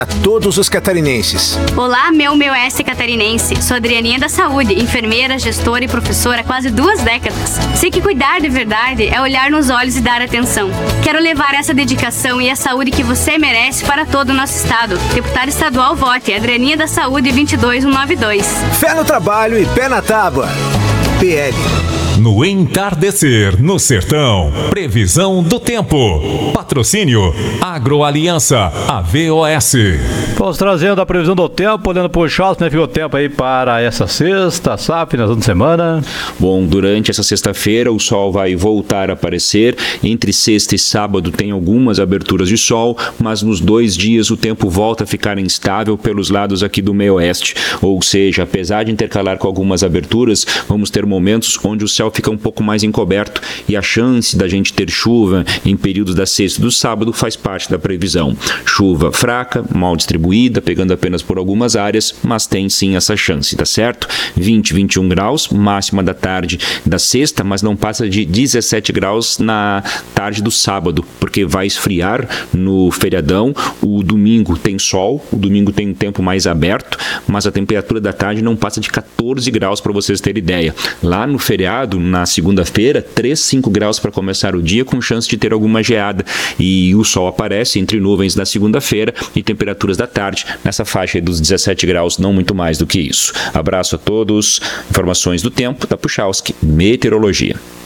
A todos os catarinenses. Olá, meu S catarinense. Sou Adrianinha da Saúde, enfermeira, gestora e professora há quase 2 décadas. Sei que cuidar de verdade é olhar nos olhos e dar atenção. Quero levar essa dedicação e a saúde que você merece para todo o nosso estado. Deputada estadual, vote Adrianinha da Saúde 22192. Fé no trabalho e pé na tábua. PL. No entardecer, no sertão. Previsão do tempo. Patrocínio Agroaliança, AVOS. Vamos trazendo a previsão do tempo, olhando para o chão, né? Ficou tempo aí para essa sexta, SAP, na de semana. Bom, durante essa sexta-feira o sol vai voltar a aparecer. Entre sexta e sábado tem algumas aberturas de sol, mas nos 2 dias o tempo volta a ficar instável pelos lados aqui do meio oeste. Ou seja, apesar de intercalar com algumas aberturas, vamos ter momentos onde o céu fica um pouco mais encoberto e a chance da gente ter chuva em períodos da sexta e do sábado faz parte da previsão. Chuva fraca, mal distribuída, pegando apenas por algumas áreas, mas tem sim essa chance, tá certo? 20, 21 graus, máxima da tarde da sexta, mas não passa de 17 graus na tarde do sábado, porque vai esfriar no feriadão. O domingo tem sol, o domingo tem um tempo mais aberto, mas a temperatura da tarde não passa de 14 graus para vocês terem ideia. Lá no feriado, na segunda-feira, 3, 5 graus para começar o dia, com chance de ter alguma geada. E o sol aparece entre nuvens na segunda-feira e temperaturas da tarde nessa faixa dos 17 graus, não muito mais do que isso. Abraço a todos. Informações do tempo da Puchalski Meteorologia.